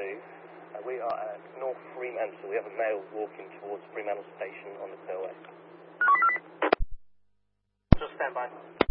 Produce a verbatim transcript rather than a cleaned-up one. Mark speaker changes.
Speaker 1: two. Uh, we are at North Fremantle. We have a male walking towards Fremantle Station on the clearway.
Speaker 2: Just stand by.